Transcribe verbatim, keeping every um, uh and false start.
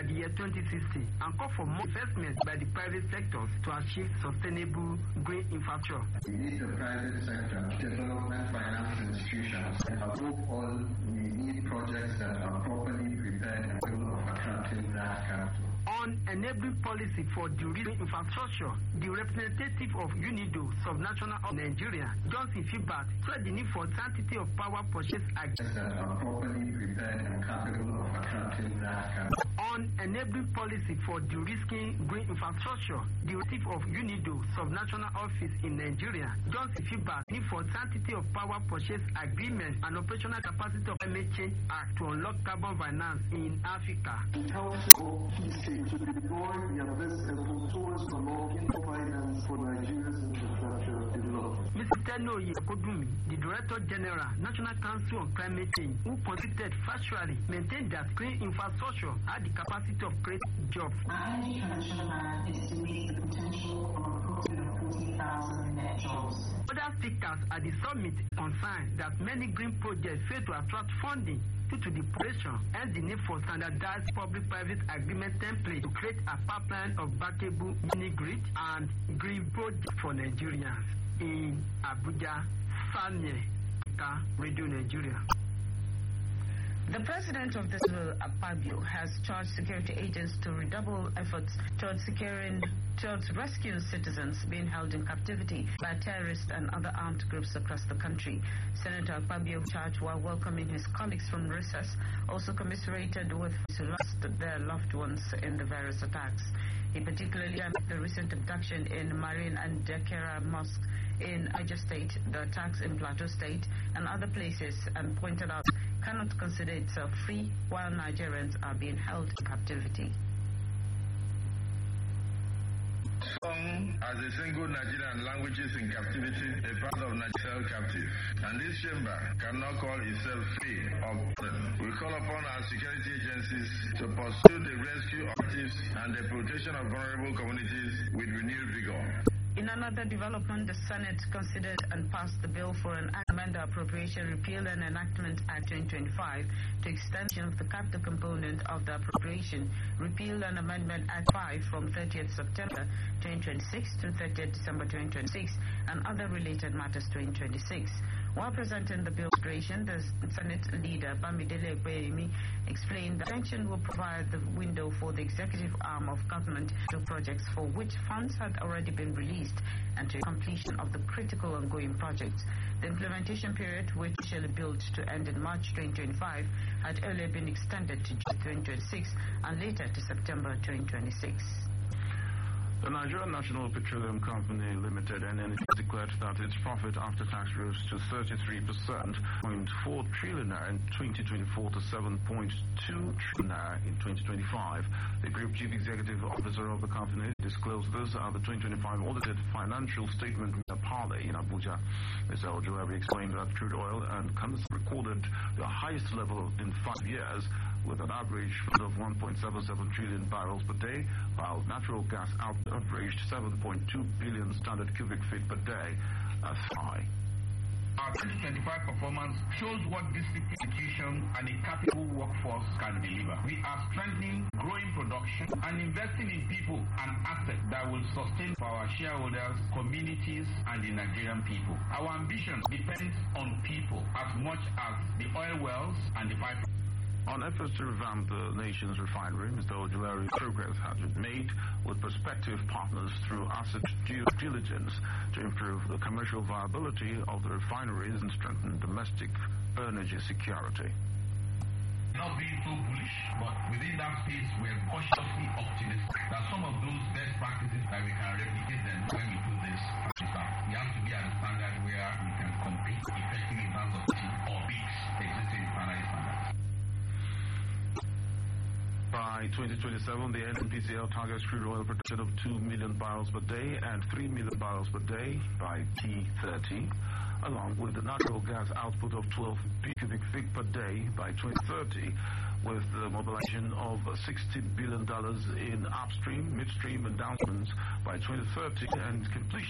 by the year twenty sixty and call for more investment by the private sectors to achieve sustainable green infrastructure. We need the private sector, development finance institutions, and above all, we need projects that are properly prepared and capable of attracting that capital. On enabling policy for the green infrastructure, the representative of UNIDO, Subnational of Nigeria, Johnson Fibat, said the need for sanctity of power purchase agreements that are properly prepared and capable of attracting that capital. On enabling policy for de-risking green infrastructure, the representative of UNIDO, Subnational Office in Nigeria, Johnson Fibat, need for sanctity of power purchase agreements and operational capacity of Climate Change Act to unlock carbon finance in Africa. It helps all key states to deploy their best efforts towards unlocking finance for Nigeria's infrastructure development. Mister Tenoye Kodumi, the Director General, National Council on Climate Change, who contributed factually, maintained that green infrastructure had the capacity of creating jobs. Our energy transition plan is to meet the potential of approximately forty thousand net jobs. Other speakers at the summit concerned that many green projects fail to attract funding due to the population and the need for standardized public-private agreement template to create a pipeline of backable mini-grid and green projects for Nigerians. In Abuja, Sanye, Radio Nigeria. The president of the civil, Akpabio, has charged security agents to redouble efforts towards securing, towards rescuing citizens being held in captivity by terrorists and other armed groups across the country. Senator Akpabio, charged while welcoming his colleagues from recess, also commiserated with those who lost their loved ones in the various attacks. He particularly announced the recent abduction in Marine and Dekera Mosque in Niger State, the attacks in Plateau State, and other places, and pointed out cannot consider itself free while Nigerians are being held in captivity. Song as a single Nigerian languages in captivity, a part of Nigeria captive. And this chamber cannot call itself free or pardon. We call upon our security agencies to pursue the rescue objectives and the protection of vulnerable communities with renewed vigor. In another development, the Senate considered and passed the bill for an amended Appropriation Repeal and Enactment Act twenty twenty-five to extension of the capital component of the Appropriation Repeal and Amendment Act five from thirtieth September twenty twenty-six to thirtieth December twenty twenty-six and other related matters twenty twenty-six. While presenting the bill's creation, the Senate leader Bamidele Ekpeyemi explained that the extension will provide the window for the executive arm of government to projects for which funds had already been released and to completion of the critical ongoing projects. The implementation period, which initially built to end in March twenty twenty-five, had earlier been extended to June twenty twenty-six and later to September twenty twenty-six. The Nigerian National Petroleum Company Limited N N P declared that its profit after tax rose to thirty-three percent, zero point four trillion naira in twenty twenty-four to seven point two trillion naira in twenty twenty-five. The Group Chief Executive Officer of the company disclosed this at the twenty twenty-five audited financial statement in Apale in Abuja. Mister Ojuebi explained that crude oil and condensate recorded the highest level in five years, with an average flow of one point seven seven trillion barrels per day, while natural gas output averaged seven point two billion standard cubic feet per day, a high. Our twenty twenty-five performance shows what disciplined execution and a capable workforce can deliver. We are strengthening, growing production, and investing in people and assets that will sustain for our shareholders, communities, and the Nigerian people. Our ambition depends on people as much as the oil wells and the pipelines. On efforts to revamp the nation's refinery, Mister Ojuebi, progress has been made with prospective partners through asset due diligence to improve the commercial viability of the refineries and strengthen domestic energy security. Not being so bullish, but within that space, we're cautiously optimistic that some of those best practices that we can replicate them when we do this. We have to be at a standard where we can compete effectively in terms of or beat existing refinery standards. By twenty twenty-seven, the N N P C L targets crude oil production of two million barrels per day and three million barrels per day by T thirty, along with the natural gas output of twelve cubic feet per day by twenty thirty, with the mobilization of sixty billion dollars in upstream, midstream, and downstreams by twenty thirty and completion